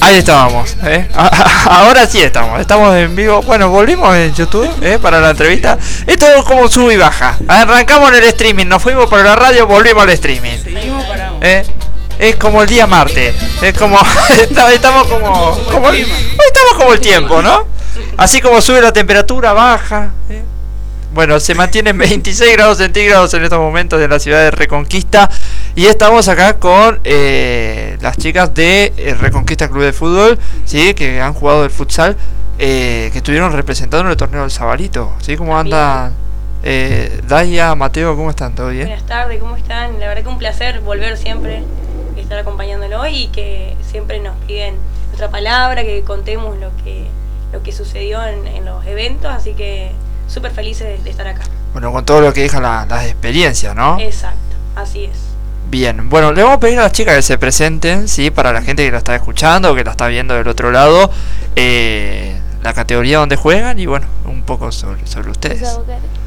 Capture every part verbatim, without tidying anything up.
Ahí estábamos, ¿eh? Ahora sí estamos, estamos en vivo. Bueno, volvimos en YouTube, ¿eh? Para la entrevista. Esto es como sube y baja. Arrancamos en el streaming, nos fuimos por la radio, volvimos al streaming. Seguimos, paramos. ¿Eh? Es como el día martes, es como estamos como, como el, estamos como el tiempo, ¿no? Así como sube la temperatura, baja, ¿eh? Bueno, se mantienen veintiséis grados centígrados en estos momentos en la ciudad de Reconquista. Y estamos acá con eh, las chicas de eh, Reconquista Club de Fútbol, ¿sí? Que han jugado el futsal, eh, que estuvieron representando en el torneo del Sabalito, ¿sí? ¿Cómo andan? Eh, Daya, Mateo, ¿cómo están? ¿Todo bien? Buenas tardes, ¿cómo están? La verdad que un placer volver siempre, estar acompañándolo y que siempre nos piden nuestra palabra, que contemos lo que, lo que sucedió en, en los eventos, así que súper felices de, de estar acá. Bueno, con todo lo que dejan la, las experiencias, ¿no? Exacto, así es. Bien, bueno, le vamos a pedir a las chicas que se presenten, ¿sí? Para la gente que la está escuchando o que la está viendo del otro lado, eh, la categoría donde juegan y bueno, un poco sobre, sobre ustedes.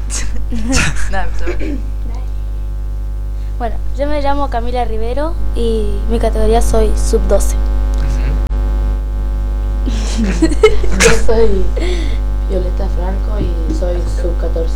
Bueno, yo me llamo Camila Rivero y mi categoría soy sub doce. Yo soy Violeta Franco y soy sub catorce.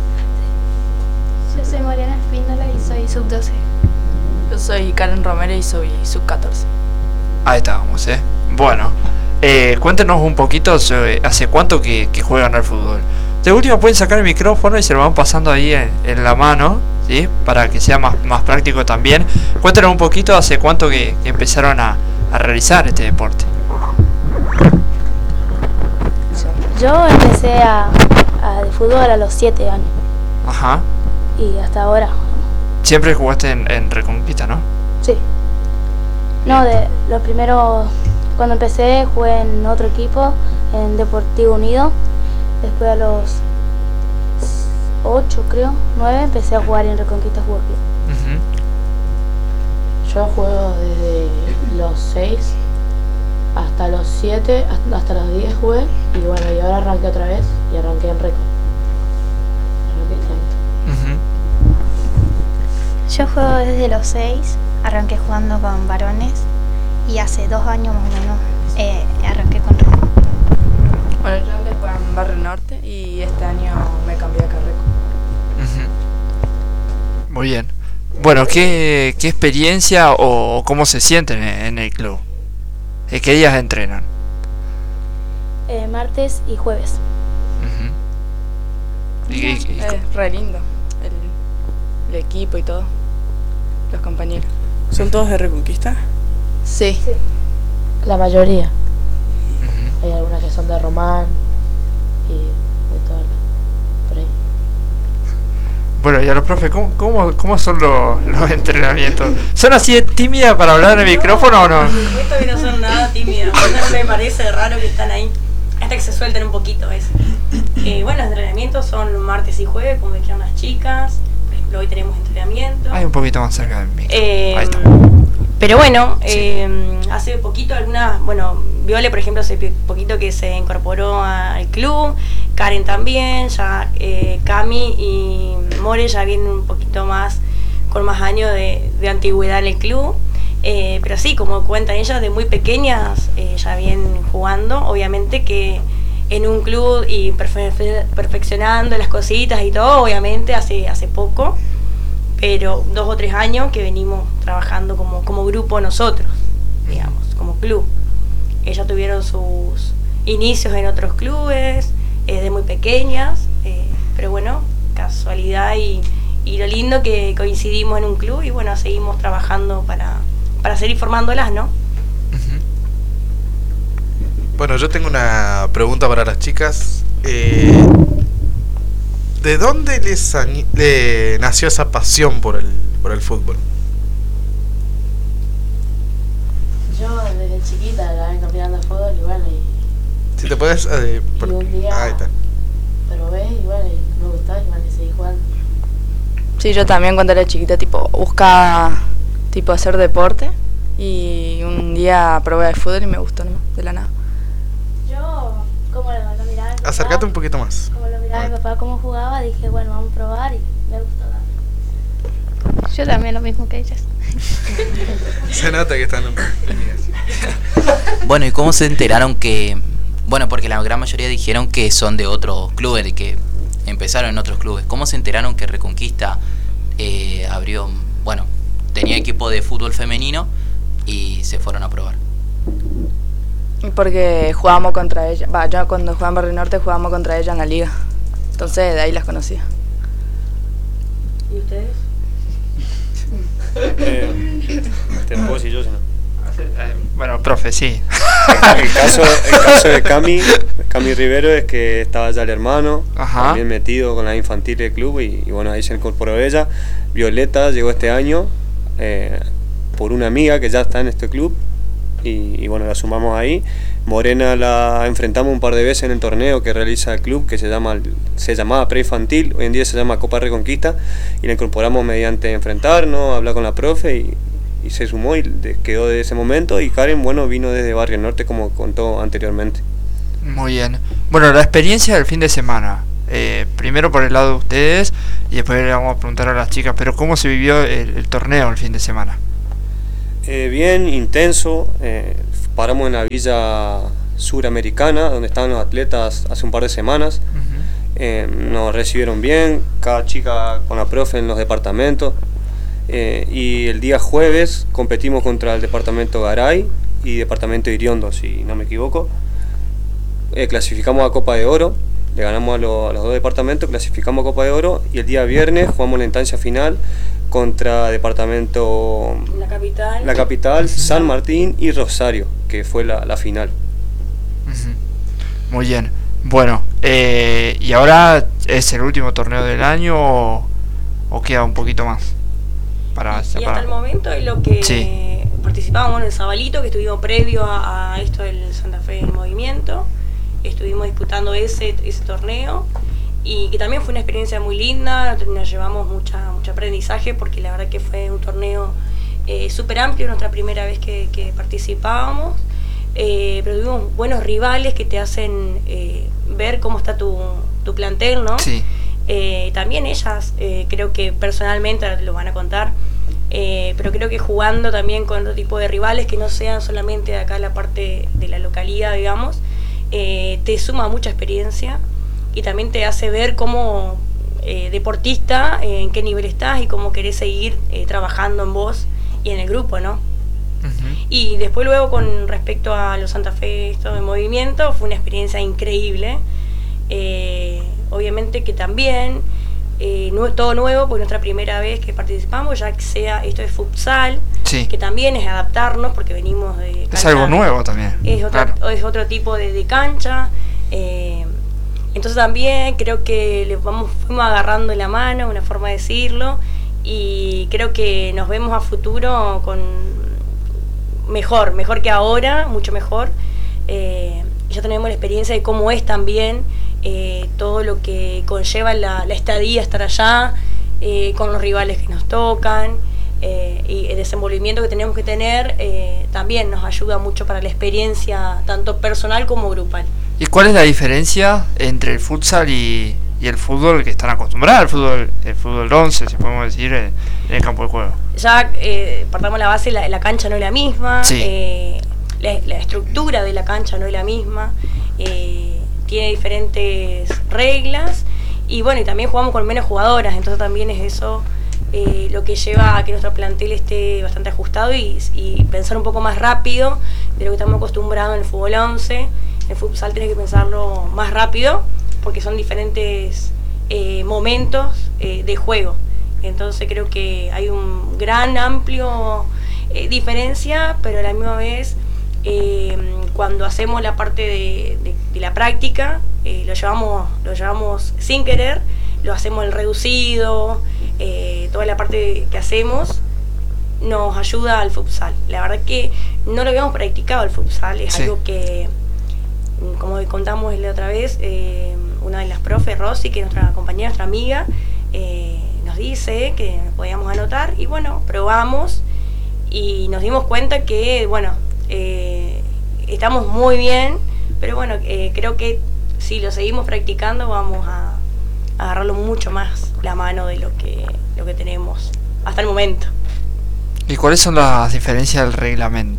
Yo soy Mariana Espíndola y soy sub doce. Yo soy Karen Romero y soy sub catorce. Ahí estábamos, ¿eh? Bueno, eh, cuéntenos un poquito sobre hace cuánto que, que juegan al fútbol. De última pueden sacar el micrófono y se lo van pasando ahí en, en la mano, ¿sí? Para que sea más, más práctico también. Cuéntenos un poquito hace cuánto que, que empezaron a, a realizar este deporte. Yo empecé a, a de fútbol a los siete años. Ajá. Y hasta ahora. Siempre jugaste en, en Reconquista, ¿no? Sí. No, de los primeros, cuando empecé jugué en otro equipo, en Deportivo Unido. Después a los ocho, creo, nueve, empecé a jugar en Reconquista Fútbol Club. Uh-huh. Yo juego desde los seis hasta los siete, hasta, hasta los diez jugué. Y bueno, y ahora arranqué otra vez y arranqué en Reco. Arranqué este año. Uh-huh. Yo juego desde los seis, arranqué jugando con varones y hace dos años más o menos eh, arranqué con Reco. Bueno, yo antes jugaba en Barrio Norte y este año me cambié a Carreco. Uh-huh. Muy bien. Bueno, ¿qué, qué experiencia o cómo se sienten en, en el club? ¿Qué días entrenan? Eh, martes y jueves. Uh-huh. ¿Y, y, y, Es re lindo el, el equipo y todo, los compañeros. ¿Son todos de Reconquista? Sí. Sí. La mayoría. uh-huh. Hay algunas que son de Román y de todo por ahí. Bueno, y a los profes, ¿cómo, cómo, cómo son los, los entrenamientos? ¿Son así de tímidas para hablar en el micrófono o no? Por supuesto que no son nada tímidos, no me parece raro que están ahí, hasta que se suelten un poquito eso. Eh, bueno, los entrenamientos son martes y jueves, como dijeron las chicas. Por ejemplo, hoy tenemos entrenamiento. Hay un poquito más cerca del micro. Eh, Ahí está. Pero bueno, eh, hace poquito algunas, bueno, Viole por ejemplo hace poquito que se incorporó al club, Karen también, ya eh, Cami y More ya vienen un poquito más, con más años de, de antigüedad en el club. Eh, pero sí, como cuentan ellas, de muy pequeñas eh, ya vienen jugando, obviamente que en un club y perfe- perfeccionando las cositas y todo, obviamente hace, hace poco. Pero dos o tres años que venimos trabajando como, como grupo nosotros, digamos, como club. Ellas tuvieron sus inicios en otros clubes, eh, de muy pequeñas, eh, pero bueno, casualidad y, y lo lindo que coincidimos en un club y bueno, seguimos trabajando para, para seguir formándolas, ¿no? Uh-huh. Bueno, yo tengo una pregunta para las chicas. Eh... ¿De dónde les ani- le nació esa pasión por el, por el fútbol? Yo desde chiquita la vengo mirando fútbol y bueno, y, Si te puedes... Eh, por- y un día Ahí está. probé y bueno, y me gustó y bueno, y seguí jugando. Sí, yo también cuando era chiquita tipo buscaba tipo hacer deporte y un día probé el fútbol y me gustó nomás, de la nada. Yo, como lo, lo miraba mi papá, Acércate un poquito más. como lo miraba mi papá cómo jugaba, dije, bueno, vamos a probar y me gustó tanto. Yo también lo mismo que ellas. Se nota que están en... Bueno, ¿y cómo se enteraron que...? Bueno, porque la gran mayoría dijeron que son de otros clubes, de que empezaron en otros clubes. ¿Cómo se enteraron que Reconquista eh, abrió... Bueno, tenía equipo de fútbol femenino y se fueron a probar? Porque jugábamos contra ella. Va, yo cuando jugaba en Barrio Norte jugábamos contra ella en la liga. Entonces de ahí las conocía. ¿Y ustedes? Eh, te puedo decir yo, si no. Bueno, profe, sí. El caso, el caso de Cami, Cami Rivero, es que estaba ya el hermano, Ajá. también metido con la infantil del club y, y bueno, ahí se incorporó ella. Violeta llegó este año eh, por una amiga que ya está en este club y, y bueno, la sumamos ahí. Morena la enfrentamos un par de veces en el torneo que realiza el club, que se llama se llamaba preinfantil, hoy en día se llama Copa Reconquista, y la incorporamos mediante enfrentarnos, hablar con la profe y, y se sumó y quedó de ese momento. Y Karen, bueno, vino desde Barrio Norte, como contó anteriormente. Muy bien. Bueno, la experiencia del fin de semana. Eh, primero por el lado de ustedes y después le vamos a preguntar a las chicas, pero ¿cómo se vivió el, el torneo el fin de semana? Eh, bien, intenso. Eh, paramos en la Villa Suramericana, donde estaban los atletas hace un par de semanas. Uh-huh. eh, nos recibieron bien, cada chica con la profe en los departamentos. Eh, y el día jueves competimos contra el departamento Garay y departamento Iriondo, si no me equivoco. Eh, clasificamos a Copa de Oro, le ganamos a, lo, a los dos departamentos, clasificamos a Copa de Oro, y el día viernes jugamos la instancia final contra departamento La Capital, la capital uh-huh. San Martín y Rosario, que fue la, la final. Uh-huh. Muy bien. Bueno, eh, ¿y ahora es el último torneo del año o, o queda un poquito más? Para, y para... hasta el momento es lo que sí. participábamos en el Zabalito, que estuvimos previo a, a esto del Santa Fe en Movimiento. Estuvimos disputando ese, ese torneo y que también fue una experiencia muy linda. Nos llevamos mucha, mucho aprendizaje, porque la verdad que fue un torneo eh, súper amplio, nuestra primera vez que, que participábamos. Eh, pero tuvimos buenos rivales que te hacen eh, ver cómo está tu, tu plantel, ¿no? Sí. Eh, también ellas, eh, creo que personalmente, ahora te lo van a contar, eh, pero creo que jugando también con otro tipo de rivales que no sean solamente de acá la parte de la localidad, digamos, eh, te suma mucha experiencia y también te hace ver cómo eh, deportista, eh, en qué nivel estás y cómo querés seguir eh, trabajando en vos y en el grupo, ¿no? Uh-huh. Y después luego con respecto a los Santa Fe esto de Movimiento, fue una experiencia increíble. Eh, obviamente que también eh, no, todo nuevo, porque nuestra primera vez que participamos, ya que sea esto de futsal, sí. que también es adaptarnos porque venimos de cancha, es algo nuevo también, es otro, claro. es otro tipo de, de cancha, eh, entonces también creo que le vamos, fuimos agarrando la mano, una forma de decirlo, y creo que nos vemos a futuro con mejor, mejor que ahora, mucho mejor. Eh, ya tenemos la experiencia de cómo es también eh, todo lo que conlleva la, la estadía, estar allá, eh, con los rivales que nos tocan, eh, y el desenvolvimiento que tenemos que tener eh, también nos ayuda mucho para la experiencia tanto personal como grupal. ¿Y cuál es la diferencia entre el futsal y, y el fútbol que están acostumbrados, el fútbol, el fútbol once, si podemos decir, en, en el campo de juego? Ya eh, partamos la base, la, la cancha no es la misma, sí. eh, la, la estructura de la cancha no es la misma, eh, tiene diferentes reglas, y bueno, y también jugamos con menos jugadoras, entonces también es eso eh, lo que lleva a que nuestro plantel esté bastante ajustado y, y pensar un poco más rápido de lo que estamos acostumbrados en el fútbol once. En el futsal tenés que pensarlo más rápido porque son diferentes eh, momentos eh, de juego, entonces creo que hay un gran amplio eh, diferencia, pero a la misma vez eh, cuando hacemos la parte de, de, de la práctica eh, lo llevamos lo llevamos sin querer, lo hacemos en reducido, eh, toda la parte que hacemos nos ayuda al futsal. La verdad que no lo habíamos practicado el futsal, es sí. algo que, como contamos la otra vez, eh, una de las profes, Rosy, que es nuestra compañera, nuestra amiga, eh, nos dice que podíamos anotar, y bueno, probamos y nos dimos cuenta que, bueno, eh, estamos muy bien, pero bueno, eh, creo que si lo seguimos practicando vamos a, a agarrarlo mucho más la mano de lo que, lo que tenemos hasta el momento. ¿Y cuáles son las diferencias del reglamento?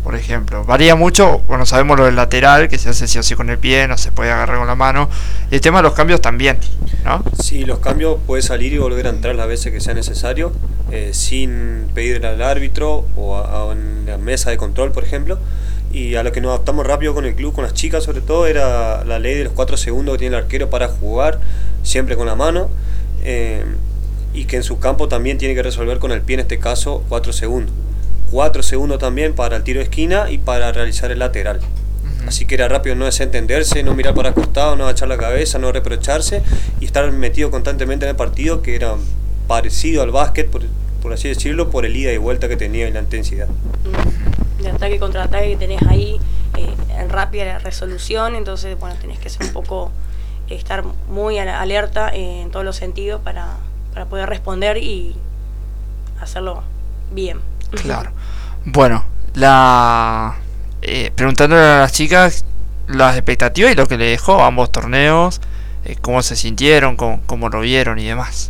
por ejemplo. Varía mucho, bueno, sabemos lo del lateral, que se hace sí o sí con el pie, no se puede agarrar con la mano. Y el tema de los cambios también, ¿no? Sí, los cambios puede salir y volver a entrar las veces que sea necesario, eh, sin pedirle al árbitro o a, a en la mesa de control, por ejemplo. Y a lo que nos adaptamos rápido con el club, con las chicas sobre todo, era la ley de los cuatro segundos que tiene el arquero para jugar, siempre con la mano. Eh, y que en su campo también tiene que resolver con el pie, en este caso, cuatro segundos. cuatro segundos también para el tiro de esquina y para realizar el lateral. Uh-huh. Así que era rápido no desentenderse, no mirar para el costado, no agachar la cabeza, no reprocharse y estar metido constantemente en el partido, que era parecido al básquet, por, por así decirlo, por el ida y vuelta que tenía y la intensidad. De ataque contra ataque que tenés ahí, eh, en rápida resolución, entonces bueno, tenés que ser un poco, eh, estar muy alerta eh, en todos los sentidos para, para poder responder y hacerlo bien. Claro. Bueno, la eh, preguntándole a las chicas las expectativas y lo que le dejó ambos torneos, eh, cómo se sintieron, cómo, cómo lo vieron y demás.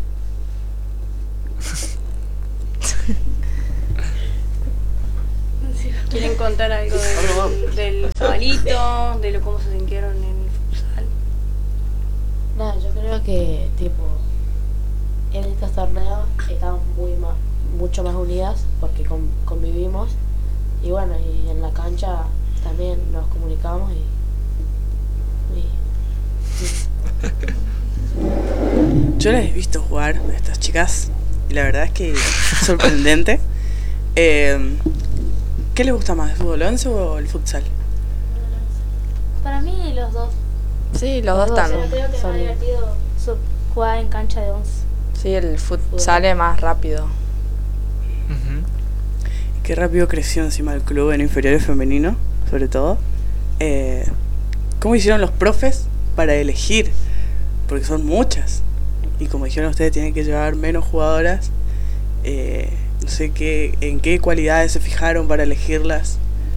¿Quieren contar algo del, del sabalito, de lo cómo se sintieron en el futsal? Nada, yo creo que tipo en estos torneos estamos muy más, mucho más unidas porque con, convivimos y bueno, y en la cancha también nos comunicamos y, y Yo las he visto jugar a estas chicas y la verdad es que es sorprendente. Eh, ¿Qué les gusta más, el fútbol once o el futsal? Para mí los dos. Sí, los, los dos, dos también. Creo que es más divertido jugar en cancha de once. Sí, el futsal es más rápido. Uh-huh. Qué rápido creció encima del club en inferiores femenino, sobre todo. Eh, ¿Cómo hicieron los profes para elegir? Porque son muchas. Y como dijeron ustedes, tienen que llevar menos jugadoras. Eh, no sé qué, en qué cualidades se fijaron para elegirlas.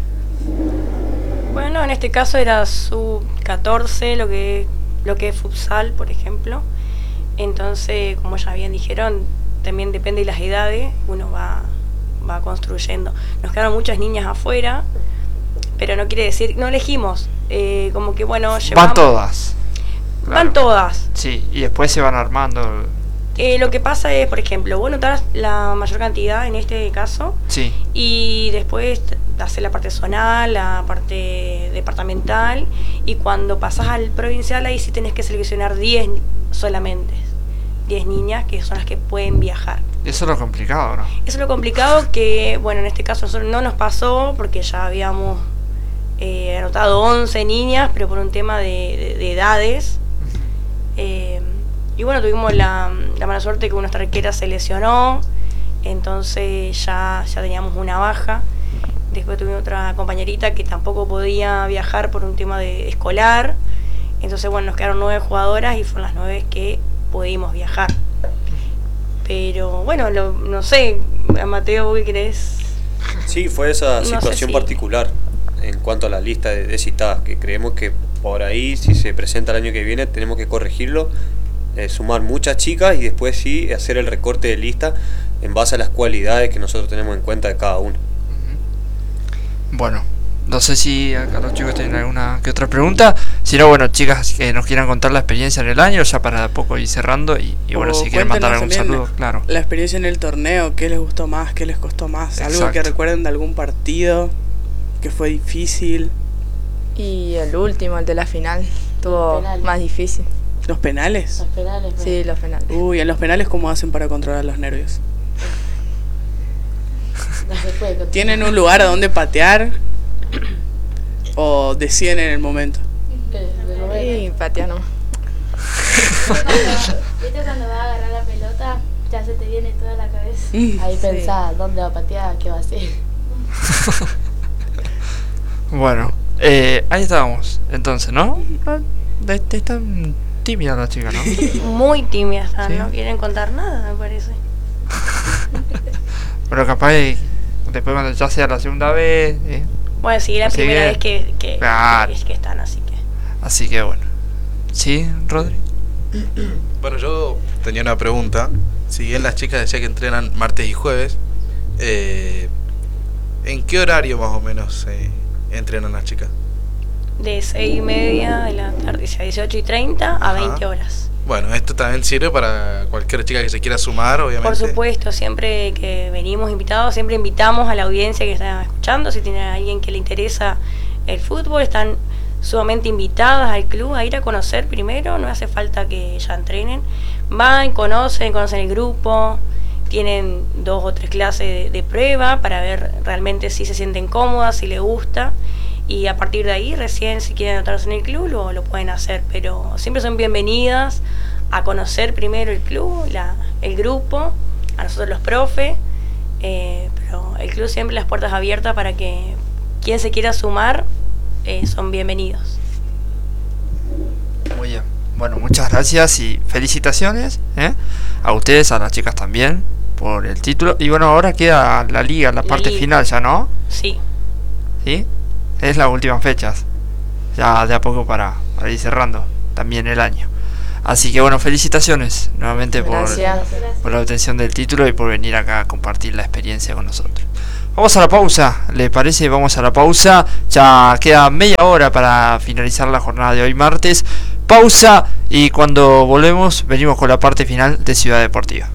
Bueno, en este caso era sub catorce, lo que, lo que es futsal, por ejemplo. Entonces, como ya bien dijeron, también depende de las edades, uno va, va construyendo. Nos quedaron muchas niñas afuera, pero no quiere decir, no elegimos, eh, como que bueno, llevamos... Van todas. Claro. Van todas. Sí, y después se van armando... Eh, lo que pasa es, por ejemplo, vos notás la mayor cantidad en este caso, sí, y después hacer la parte zonal, la parte departamental, y cuando pasás al provincial ahí sí tenés que seleccionar diez solamente, diez niñas que son las que pueden viajar. Eso es lo complicado, ¿no? Eso es lo complicado que, bueno, en este caso nosotros no nos pasó porque ya habíamos eh, anotado once niñas, pero por un tema de, de, de edades. Eh, y bueno, tuvimos la, la mala suerte que una arquera se lesionó, entonces ya, ya teníamos una baja. Después tuvimos otra compañerita que tampoco podía viajar por un tema de escolar. Entonces, bueno, nos quedaron nueve jugadoras y fueron las nueve que pudimos viajar. Pero bueno, lo, no sé, Mateo, ¿qué crees? Sí, fue esa No situación sé si- particular en cuanto a la lista de, de citadas, que creemos que por ahí, si se presenta el año que viene, tenemos que corregirlo, eh, sumar muchas chicas y después sí hacer el recorte de lista en base a las cualidades que nosotros tenemos en cuenta de cada uno. Bueno, no sé si acá los chicos tienen alguna que otra pregunta. Si no, bueno, chicas que nos quieran contar la experiencia en el año, ya para de a poco ir cerrando. Y, y bueno, O si quieren mandar algún cuéntenos saludo, también claro. La experiencia en el torneo, qué les gustó más, qué les costó más, algo Exacto. que recuerden de algún partido que fue difícil. Y el último, el de la final, estuvo Penal. más difícil. ¿Los penales? los penales. ¿no? Sí, los penales. Uy, en los penales, ¿cómo hacen para controlar los nervios? No se puede controlar. ¿Tienen un lugar a donde patear? ¿O deciden en el momento? Que de lo ven. Y patea nomás. ¿Viste cuando vas a agarrar la pelota? Ya se te viene toda la cabeza. Ahí Sí. pensás dónde va a patear, qué va a hacer. Bueno, eh, ahí estábamos, entonces, ¿no? Ah, de- de- Están tímidas las chicas, ¿no? Muy tímidas, ¿no? Sí. No quieren contar nada, me parece. Pero capaz de- después cuando ya sea la segunda vez, eh, Bueno, sí, la Así primera que- vez que, que, Claro. que, es que están, así que... así que bueno. ¿Sí, Rodri? Bueno, yo tenía una pregunta. Si bien las chicas decían que entrenan martes y jueves, eh, ¿En qué horario más o menos eh, entrenan las chicas? De seis y media de la tarde, a dieciocho y treinta a veinte horas. Bueno, esto también sirve para cualquier chica que se quiera sumar, obviamente. Por supuesto, siempre que venimos invitados, siempre invitamos a la audiencia que está escuchando, si tiene a alguien que le interesa el fútbol, están sumamente invitadas al club a ir a conocer primero, no hace falta que ya entrenen, van, conocen, conocen el grupo, tienen dos o tres clases de, de prueba para ver realmente si se sienten cómodas, si les gusta, y a partir de ahí recién si quieren anotarse en el club lo, lo pueden hacer, pero siempre son bienvenidas a conocer primero el club, la, el grupo, a nosotros los profes, eh, pero el club siempre las puertas abiertas para que quien se quiera sumar eh, son bienvenidos. Muy bien, bueno, muchas gracias y felicitaciones, ¿eh? A ustedes, a las chicas también por el título, y bueno, ahora queda la liga, la, la parte liga. Final ya, ¿no? Sí. ¿Sí? Es las últimas fechas, ya de a poco para, para ir cerrando también el año. Así que bueno, felicitaciones nuevamente por, por la obtención del título y por venir acá a compartir la experiencia con nosotros. Vamos a la pausa, ¿les parece? Vamos a la pausa, ya queda media hora para finalizar la jornada de hoy martes. Pausa y cuando volvemos venimos con la parte final de Ciudad Deportiva.